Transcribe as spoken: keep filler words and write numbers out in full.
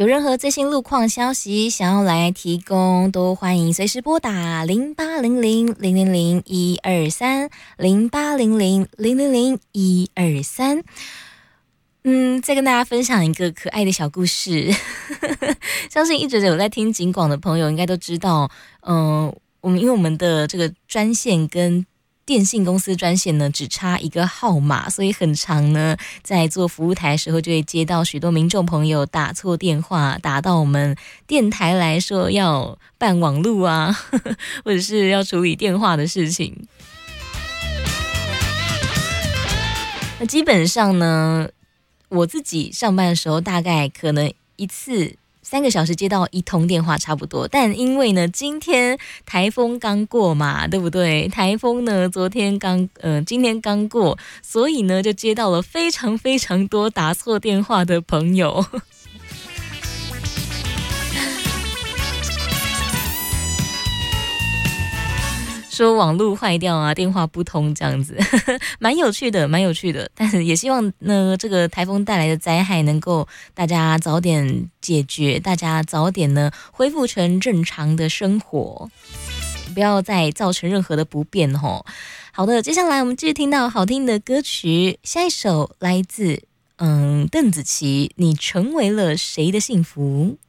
有任何最新路况消息想要来提供，都欢迎随时拨打零八零零零零零一二三零八零零零零零一二三。嗯，再跟大家分享一个可爱的小故事。相信一直有在听警广的朋友应该都知道，嗯、呃，我们因为我们的这个专线跟电信公司专线呢只差一个号码，所以很常呢在做服务台的时候就会接到许多民众朋友打错电话，打到我们电台来说要办网路啊，或者是要处理电话的事情。那基本上呢，我自己上班的时候大概可能一次三个小时接到一通电话差不多，但因为呢今天台风刚过嘛，对不对？台风呢昨天刚呃今天刚过，所以呢就接到了非常非常多打错电话的朋友。说网路坏掉啊，电话不通这样子，蛮有趣的，蛮有趣的。但是也希望呢，这个台风带来的灾害能够大家早点解决，大家早点呢恢复成正常的生活，不要再造成任何的不便吼。好的，接下来我们继续听到好听的歌曲，下一首来自嗯邓紫棋，你成为了谁的幸福？